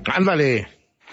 Ándale.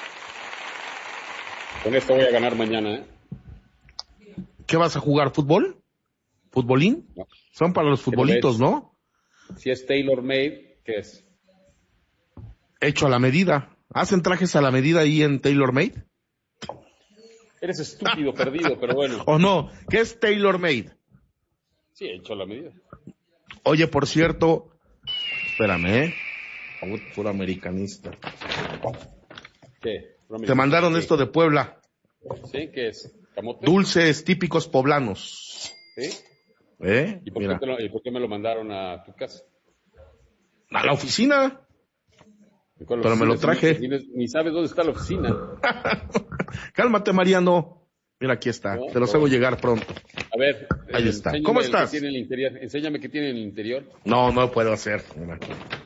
Con esto voy a ganar mañana, ¿eh? ¿Qué vas a jugar? ¿Fútbol? ¿Futbolín? No. Son para los futbolitos, ¿no? Si es tailor made, ¿qué es? Hecho a la medida. ¿Hacen trajes a la medida ahí en Tailor Made? Eres estúpido, perdido, pero bueno. ¿O no? ¿Qué es Tailor Made? Sí, hecho a la medida. Oye, por cierto, espérame, puro americanista. ¿Qué? Te mandaron ¿Qué? esto de Puebla. ¿Sí? ¿Qué es? ¿Camote? Dulces típicos poblanos. ¿Sí? ¿Y Mira. por qué me lo mandaron a tu casa? A la oficina. Pero me lo traje. Ni sabes dónde está la oficina. Cálmate, Mariano. Mira, aquí está. No, Te los hago llegar pronto. A ver. Ahí está. ¿Cómo estás? Enséñame qué tiene en el interior. No lo puedo hacer. Mira.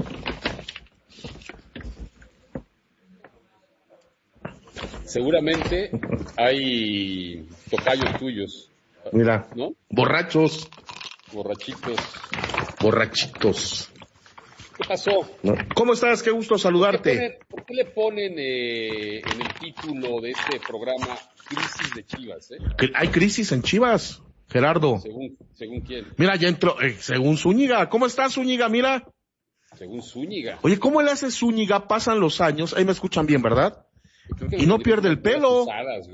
Seguramente hay tocayos tuyos. Mira. ¿No? Borrachitos. ¿Qué pasó? ¿Cómo estás? Qué gusto saludarte. ¿Por qué le ponen en el título de este programa Crisis de Chivas? ¿Hay crisis en Chivas, Gerardo? ¿Según quién? Mira, ya entró, según Zúñiga. ¿Cómo estás, Zúñiga? Mira. Según Zúñiga. Oye, ¿cómo le hace Zúñiga? Pasan los años. Ahí me escuchan bien, ¿verdad? Y no pierde el pelo.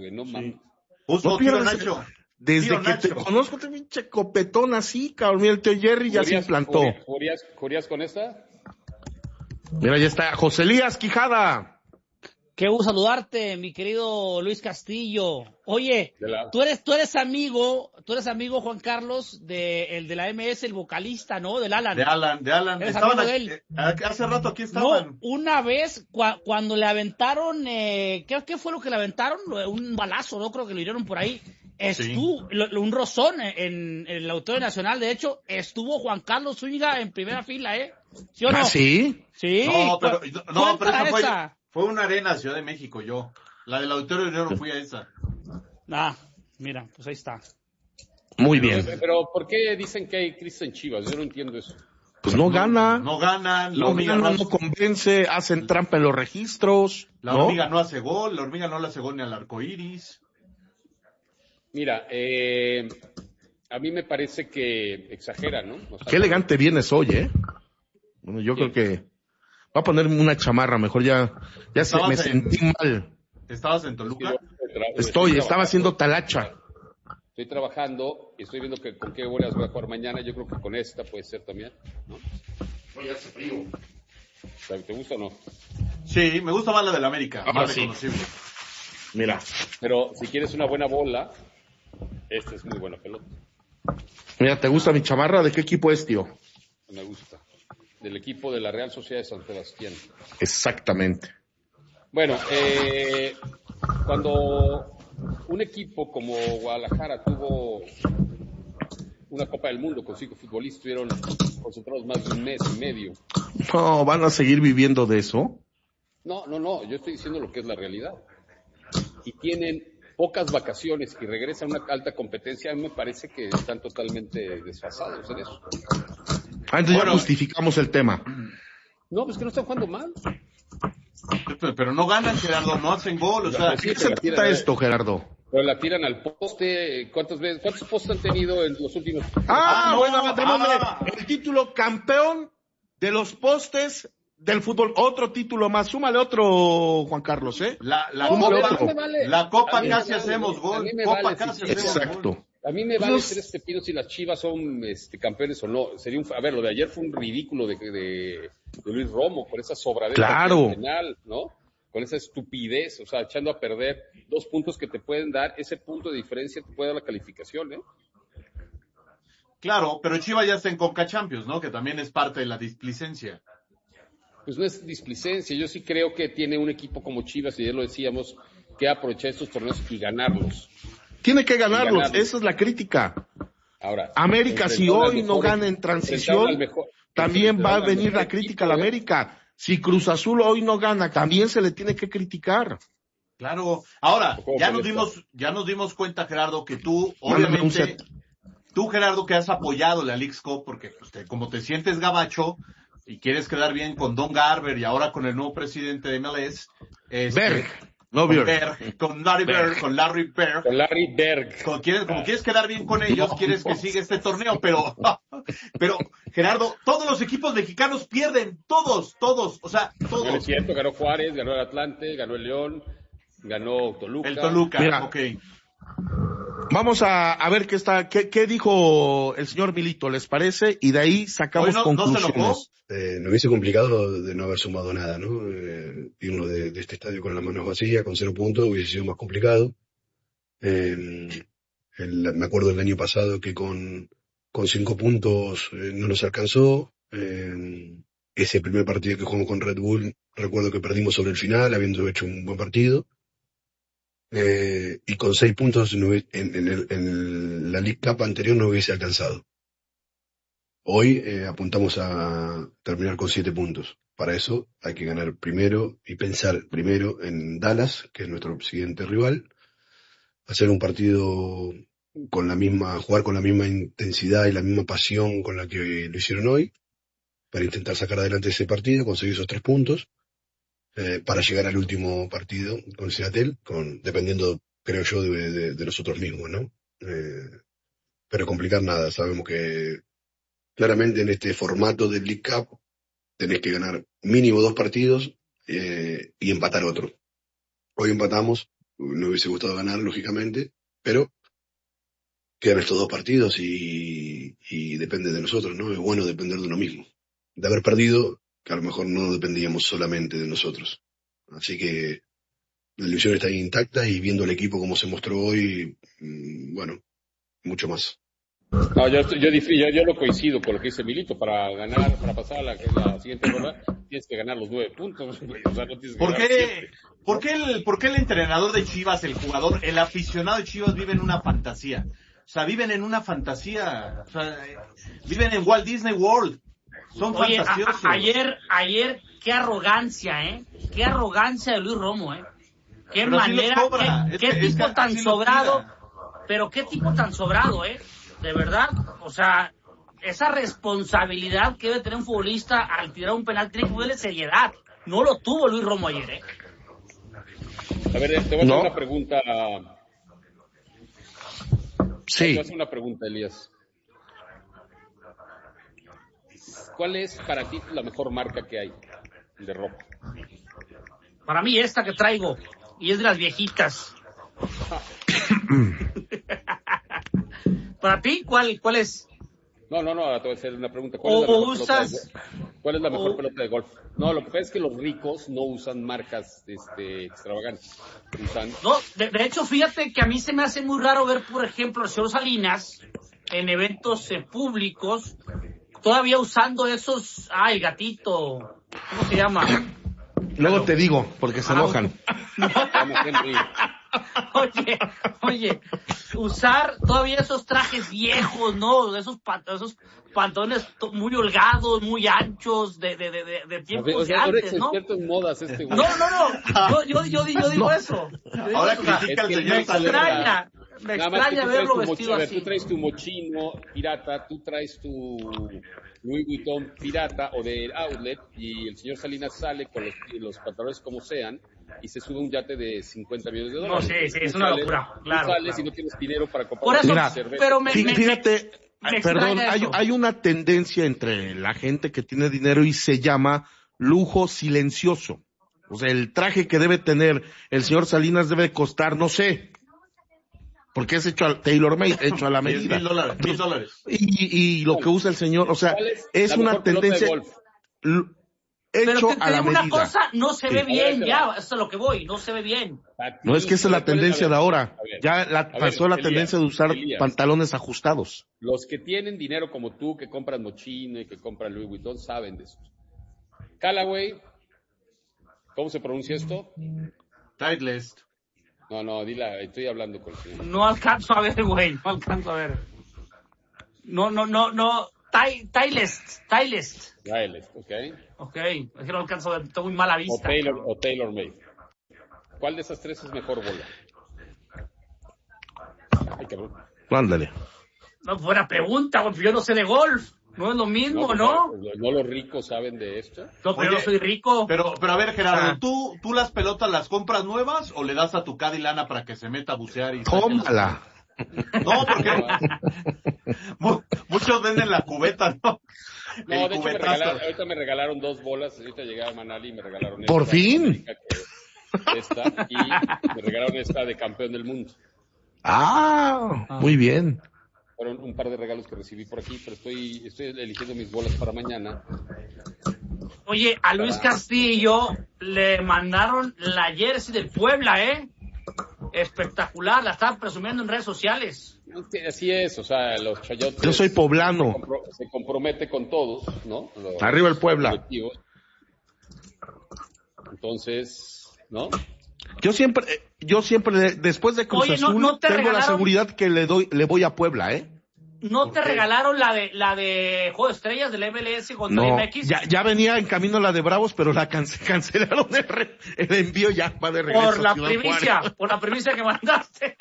Justo, tío Nacho. Desde que te conozco, te pinche copetón así, cabrón. Mira, el tío Jerry ya se implantó. ¿Jurías con esta? Mira, ya está. José Elías Quijada. Qué gusto saludarte, mi querido Luis Castillo. Oye, tú eres amigo, Juan Carlos, de la MS, el vocalista, ¿no? Del Alan. De Alan. Estaban de él. Hace rato aquí estaban. No, una vez, cuando le aventaron, ¿qué fue lo que le aventaron? Un balazo, ¿no? Creo que lo hirieron por ahí. Estuvo, un rozón en el Auditorio Nacional. De hecho, estuvo Juan Carlos Zúñiga en primera fila, ¿eh? ¿Sí o no? ¿Ah, sí? Sí. Pero esa fue una arena Ciudad de México, yo. La del Auditorio yo no fui a esa. Mira, pues ahí está. Muy bien. Pero ¿por qué dicen que hay crisis en Chivas? Yo no entiendo eso. Pues no ganan. No ganan. La hormiga no convence, hacen trampa en los registros. La hormiga no hace gol, la hormiga no le hace gol ni al arcoíris. Mira, a mí me parece que exagera, ¿no? O sea, qué elegante vienes hoy, ¿eh? Bueno, yo creo que voy a ponerme una chamarra, mejor ya me sentí mal. ¿Estabas en Toluca? Estaba haciendo talacha. Estoy trabajando y estoy viendo con qué bolas voy a jugar mañana. Yo creo que con esta puede ser también, ¿no? Hoy hace frío. ¿Te gusta o no? Sí, me gusta más la del América, más reconocible. Mira. Pero si quieres una buena bola, esta es muy buena pelota. Mira, ¿te gusta mi chamarra? ¿De qué equipo es, tío? Me gusta. Del equipo de la Real Sociedad de San Sebastián. Exactamente. Bueno, cuando un equipo como Guadalajara tuvo una Copa del Mundo con 5 futbolistas, estuvieron concentrados más de un mes y medio. No, ¿van a seguir viviendo de eso? No, yo estoy diciendo lo que es la realidad. Y tienen pocas vacaciones y regresan a una alta competencia, a mí me parece que están totalmente desfasados en eso. Entonces ya justificamos el tema. No, pues que no están jugando mal. Pero no ganan, Gerardo, no hacen gol, o sea... ¿Qué se trata esto, Gerardo? Pero la tiran al poste. ¿Cuántos postes han tenido en los últimos? El título campeón de los postes del fútbol. Otro título más. Súmale otro, Juan Carlos, ¿eh? La Copa casi hacemos gol. Copa casi hacemos gol. A mí me vale tres pepinos si las Chivas son campeones o no. Sería lo de ayer fue un ridículo de Luis Romo, con esa sobradera penal, ¿no? Con esa estupidez, o sea, echando a perder 2 puntos que te pueden dar, ese punto de diferencia te puede dar la calificación, ¿eh? Claro, pero Chivas ya está en Conca Champions, ¿no? Que también es parte de la displicencia. Pues no es displicencia, yo sí creo que tiene un equipo como Chivas, y ya lo decíamos, que aprovechar estos torneos y ganarlos. Tiene que ganarlos, esa es la crítica. Ahora, América, si hoy no gana en transición, también va a venir la crítica a la América. Si Cruz Azul hoy no gana, también se le tiene que criticar. Claro. Ahora, ya nos dimos cuenta, Gerardo, que tú, obviamente, Gerardo, que has apoyado la Leagues Cup, porque como te sientes gabacho y quieres quedar bien con Don Garber y ahora con el nuevo presidente de MLS, Berg. No, con Larry Berg. Con Larry Berg. Como quieres quedar bien con ellos, quieres que siga este torneo, pero Gerardo, todos los equipos mexicanos pierden, todos, o sea, todos. No es cierto, ganó Juárez, ganó el Atlante, ganó el León, ganó Toluca. El Toluca, mira, okay. Vamos a ver qué dijo el señor Milito, ¿les parece? Y de ahí sacamos conclusiones. ¿No se enojó? Me hubiese complicado de no haber sumado nada, ¿no? Irnos de este estadio con las manos vacías, con 0 puntos, hubiese sido más complicado. Me acuerdo del año pasado que con 5 puntos no nos alcanzó. Ese primer partido que jugamos con Red Bull, recuerdo que perdimos sobre el final, habiendo hecho un buen partido. Y con 6 puntos en la League Cup anterior no hubiese alcanzado. Hoy apuntamos a terminar con 7 puntos. Para eso hay que ganar primero y pensar primero en Dallas, que es nuestro siguiente rival, hacer un partido jugar con la misma intensidad y la misma pasión con la que lo hicieron hoy, para intentar sacar adelante ese partido, conseguir esos 3 puntos. Para llegar al último partido con Seattle, dependiendo, creo yo, de nosotros mismos, ¿no? Pero complicar nada, sabemos que claramente en este formato del League Cup tenés que ganar mínimo 2 partidos y empatar otro. Hoy empatamos, nos hubiese gustado ganar, lógicamente, pero quedan estos 2 partidos y depende de nosotros, ¿no? Es bueno depender de uno mismo. De haber perdido, que a lo mejor no dependíamos solamente de nosotros. Así que la ilusión está intacta y viendo el equipo como se mostró hoy, bueno, mucho más. No, yo lo coincido con lo que dice Milito. Para pasar a la siguiente ronda, tienes que ganar los 9 puntos. O sea, no tienes que ¿Por qué el entrenador de Chivas, el jugador, el aficionado de Chivas vive en una fantasía? O sea, viven en una fantasía. O sea, viven en Walt Disney World. Son fantasiosos. Ayer, qué arrogancia, qué arrogancia de Luis Romo, qué pero manera, qué tipo tan sobrado, pero qué tipo tan sobrado, de verdad, o sea, esa responsabilidad que debe tener un futbolista al tirar un penal tiene que tener seriedad, no lo tuvo Luis Romo ayer, A ver, te voy a hacer una pregunta. Sí. Te voy a hacer una pregunta, Elías. ¿Cuál es para ti la mejor marca que hay de ropa? Para mí esta que traigo, y es de las viejitas. ¿Para ti cuál es? No, te voy a hacer una pregunta. ¿Cuál es la mejor pelota de golf? No, lo que pasa es que los ricos no usan marcas extravagantes. No, de hecho, fíjate que a mí se me hace muy raro ver, por ejemplo, al señor Salinas en eventos públicos todavía usando esos, el gatito, ¿cómo se llama? Luego te digo, porque se enojan. Oye, usar todavía esos trajes viejos, ¿no? Esos pantalones muy holgados, muy anchos, de tiempos de antes, ¿no? En modas güey. No, yo digo eso. Ahora critica al señor. Me extraña verlo vestido así. Tú traes tu mochino pirata, tú traes tu Louis Vuitton pirata o de outlet, y el señor Salinas sale con los pantalones como sean y se sube un yate de $50 millones. No, sí, es una locura. Claro, tú sales y no tienes dinero para comprar. Por eso, cerveza. pero fíjate, perdón, hay una tendencia entre la gente que tiene dinero y se llama lujo silencioso. O sea, el traje que debe tener el señor Salinas debe costar, no sé, porque es hecho a tailor-made, hecho a la medida. $1,000. Y lo que usa el señor, o sea, es una tendencia hecho a la medida. Una cosa no se ve bien ya, eso es a lo que voy, no se ve bien. No, es que esa es la tendencia de ahora. Ya pasó la tendencia de usar pantalones ajustados. Los que tienen dinero como tú, que compran mochino y que compran Louis Vuitton, saben de eso. Callaway, ¿cómo se pronuncia esto? Titleist. No, estoy hablando con el señor. No alcanzo a ver, güey, no alcanzo a ver. No. Titleist, ok. Ok, es que no alcanzo a ver, tengo muy mala vista. O tailor-made. ¿Cuál de esas tres es mejor bola? Ay, cabrón. Ándale. No, buena pregunta, güey, yo no sé de golf. No es lo mismo, ¿no? ¿No los ricos saben de esto? No, pero yo soy rico. Pero a ver, Gerardo, ¿tú las pelotas las compras nuevas o le das a tu Cadi lana para que se meta a bucear y... ¡Tómala! No, porque muchos venden la cubeta, ¿no? No, de hecho ahorita me regalaron 2 bolas, ahorita llegué a Manali y me regalaron ¡Por fin! Esta, y me regalaron esta de campeón del mundo. Muy bien. Fueron un par de regalos que recibí por aquí, pero estoy eligiendo mis bolas para mañana. Oye, a Luis Castillo le mandaron la jersey del Puebla, ¿eh? Espectacular, la están presumiendo en redes sociales. Así es, o sea, los chayotes... Yo soy poblano. Se compromete con todos, ¿no? Arriba el Puebla. Entonces, ¿no? Yo siempre, después de Cruz Azul, tengo la seguridad que le voy a Puebla, ¿eh? ¿No te regalaron la de Juego de Estrellas del MLS contra MX? Ya venía en camino la de Bravos, pero la cancelaron el envío, ya va de regreso. Por la primicia que mandaste.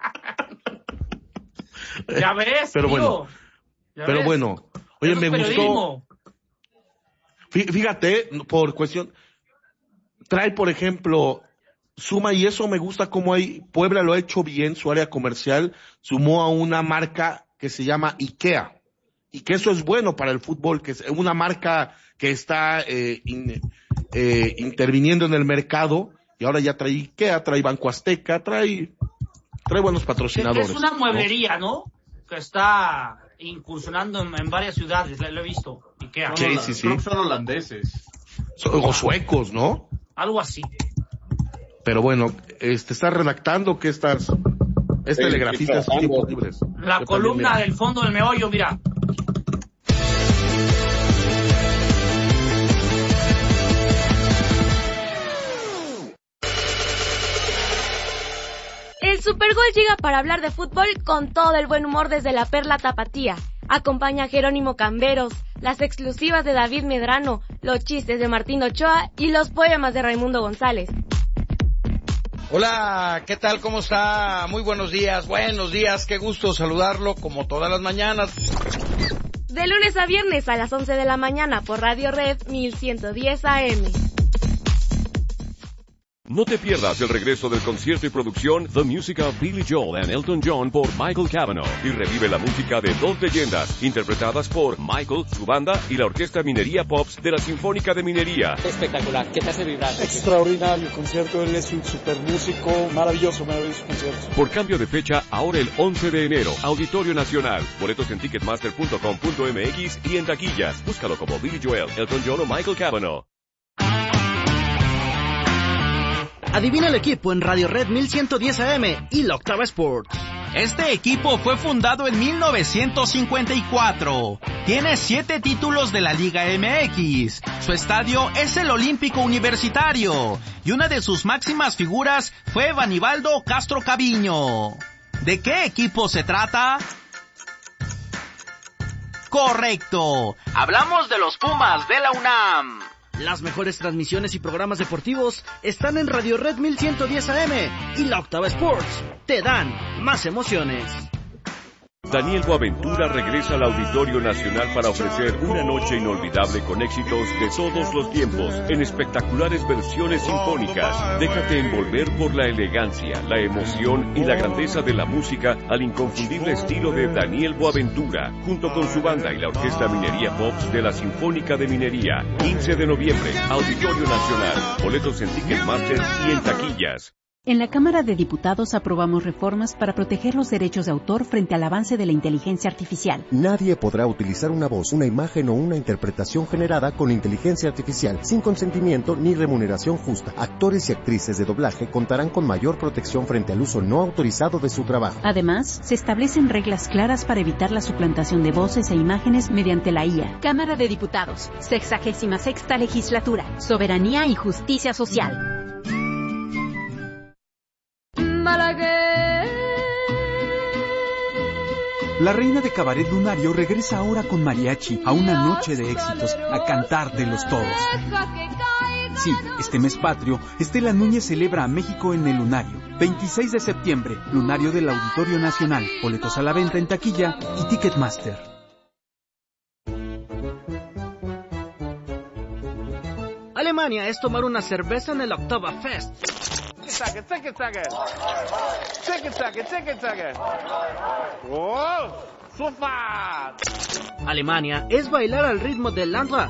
Ya ves, pero tío. Bueno, oye, me gustó. Fíjate, por cuestión, trae, por ejemplo, suma, y eso me gusta como Puebla lo ha hecho bien, su área comercial, sumó a una marca que se llama IKEA, y que eso es bueno para el fútbol, que es una marca que está interviniendo en el mercado, y ahora ya trae IKEA, trae Banco Azteca, trae buenos patrocinadores. Es una mueblería, ¿no? Que está incursionando en varias ciudades, lo he visto, IKEA. Sí. Creo que son holandeses. O suecos, ¿no? Algo así. Pero bueno, está redactando que estas telegrafistas son tiempos libres. La columna del fondo del meollo, mira. El Supergol llega para hablar de fútbol con todo el buen humor desde la Perla Tapatía. Acompaña a Jerónimo Camberos, las exclusivas de David Medrano, los chistes de Martín Ochoa y los poemas de Raimundo González. Hola, ¿qué tal? ¿Cómo está? Muy buenos días, qué gusto saludarlo como todas las mañanas. De lunes a viernes a las 11 de la mañana por Radio Red 1110 AM. No te pierdas el regreso del concierto y producción The Music of Billy Joel and Elton John por Michael Cavanaugh, y revive la música de 2 leyendas interpretadas por Michael, su banda y la Orquesta Minería Pops de la Sinfónica de Minería. Espectacular, ¿qué te hace vibrar? Extraordinario concierto, él es un super músico, maravilloso concierto. Por cambio de fecha, ahora el 11 de enero, Auditorio Nacional. Boletos en ticketmaster.com.mx y en taquillas. Búscalo como Billy Joel, Elton John o Michael Cavanaugh. Adivina el equipo en Radio Red 1110 AM y la Octava Sports. Este equipo fue fundado en 1954. Tiene 7 títulos de la Liga MX. Su estadio es el Olímpico Universitario. Y una de sus máximas figuras fue Banibaldo Castro Caviño. ¿De qué equipo se trata? Correcto. Hablamos de los Pumas de la UNAM. Las mejores transmisiones y programas deportivos están en Radio Red 1110 AM y la Octava Sports. Te dan más emociones. Daniel Boaventura regresa al Auditorio Nacional para ofrecer una noche inolvidable con éxitos de todos los tiempos, en espectaculares versiones sinfónicas. Déjate envolver por la elegancia, la emoción y la grandeza de la música al inconfundible estilo de Daniel Boaventura, junto con su banda y la Orquesta Minería Pops de la Sinfónica de Minería. 15 de noviembre, Auditorio Nacional. Boletos en Ticketmaster y en taquillas. En la Cámara de Diputados aprobamos reformas para proteger los derechos de autor frente al avance de la inteligencia artificial. Nadie podrá utilizar una voz, una imagen o una interpretación generada con inteligencia artificial sin consentimiento ni remuneración justa. Actores y actrices de doblaje contarán con mayor protección frente al uso no autorizado de su trabajo. Además, se establecen reglas claras para evitar la suplantación de voces e imágenes mediante la IA. Cámara de Diputados, 66ª Legislatura, Soberanía y Justicia Social. La reina de Cabaret Lunario regresa ahora con mariachi a una noche de éxitos, a cantártelos todos. Sí, este mes patrio, Estela Núñez celebra a México en el Lunario. 26 de septiembre, Lunario del Auditorio Nacional. Boletos a la venta en taquilla y Ticketmaster. Alemania es tomar una cerveza en el Oktoberfest. Alemania es bailar al ritmo del Landra.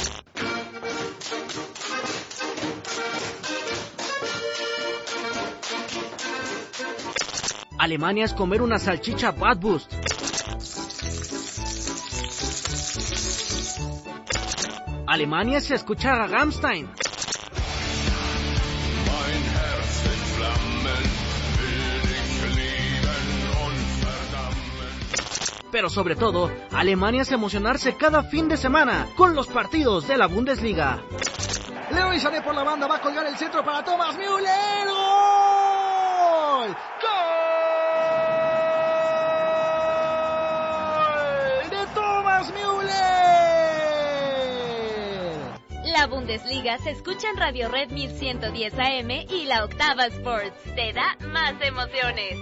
Alemania es comer una salchicha Bratwurst. Alemania es escuchar a Rammstein. Pero sobre todo, Alemania es emocionarse cada fin de semana con los partidos de la Bundesliga. Leroy Sané por la banda, va a colgar el centro para Thomas Müller. ¡Gol! ¡Gol! ¡De Thomas Müller! La Bundesliga se escucha en Radio Red 1110 AM y la Octava Sports. Te da más emociones.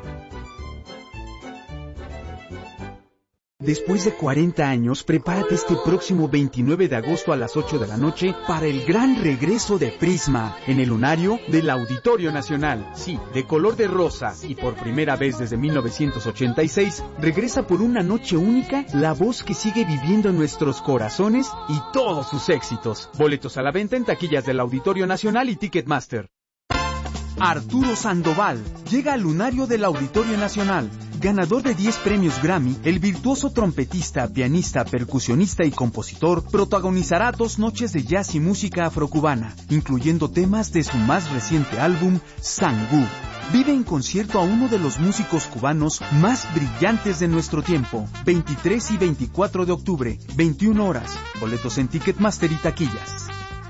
Después de 40 años, prepárate este próximo 29 de agosto a las 8 de la noche para el gran regreso de Prisma en el lunario del Auditorio Nacional. Sí, de color de rosa y por primera vez desde 1986, regresa por una noche única la voz que sigue viviendo en nuestros corazones y todos sus éxitos. Boletos a la venta en taquillas del Auditorio Nacional y Ticketmaster. Arturo Sandoval llega al lunario del Auditorio Nacional. Ganador de 10 premios Grammy, el virtuoso trompetista, pianista, percusionista y compositor protagonizará 2 noches de jazz y música afrocubana, incluyendo temas de su más reciente álbum, Sangú. Vive en concierto a uno de los músicos cubanos más brillantes de nuestro tiempo. 23 y 24 de octubre, 21 horas. Boletos en Ticketmaster y taquillas.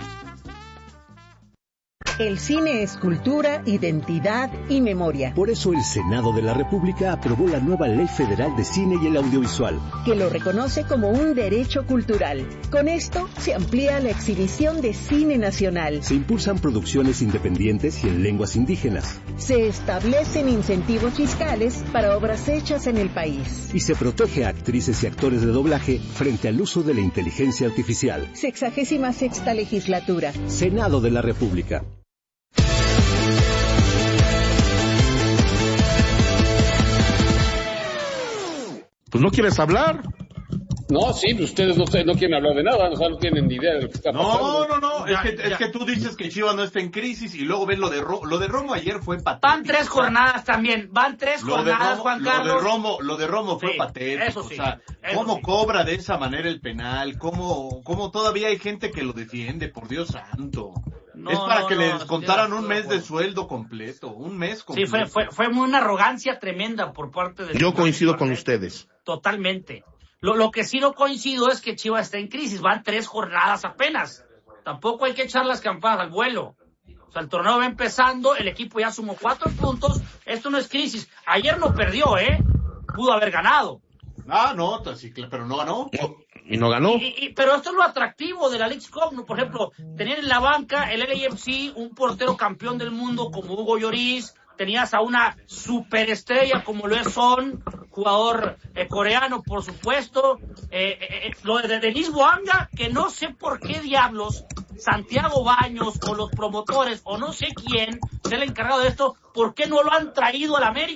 El cine es cultura, identidad y memoria. Por eso el Senado de la República aprobó la nueva Ley Federal de Cine y el Audiovisual, que lo reconoce como un derecho cultural. Con esto se amplía la exhibición de cine nacional. Se impulsan producciones independientes y en lenguas indígenas. Se establecen incentivos fiscales para obras hechas en el país. Y se protege a actrices y actores de doblaje frente al uso de la inteligencia artificial. 66ª Legislatura. Senado de la República. Pues no quieres hablar. No, sí, ustedes no quieren hablar de nada, o sea, no tienen ni idea de lo que está pasando. No, es que tú dices que Chivas no está en crisis y luego ves lo de Romo ayer fue patético. Van 3 jornadas también, van 3 jornadas, Juan Carlos. Lo de Romo fue patético, eso sí, o sea, cómo cobra de esa manera el penal, cómo todavía hay gente que lo defiende, por Dios santo. Es para que les contaran un mes de sueldo completo, un mes completo. Sí, fue una arrogancia tremenda por parte de... Yo coincido con ustedes. Totalmente. Lo que sí no coincido es que Chivas está en crisis, van 3 jornadas apenas. Tampoco hay que echar las campanas al vuelo. O sea, el torneo va empezando, el equipo ya sumó 4 puntos, esto no es crisis. Ayer no perdió, pudo haber ganado. No, sí, pero no ganó. Y no ganó. Pero esto es lo atractivo de la Leagues Cup, ¿no? Por ejemplo, tener en la banca el LAFC un portero campeón del mundo como Hugo Lloris, tenías a una superestrella como lo es Son, jugador coreano, por supuesto, lo de Denis Boanga, que no sé por qué diablos Santiago Baños o los promotores o no sé quién es el encargado de esto, ¿por qué no lo han traído a la América?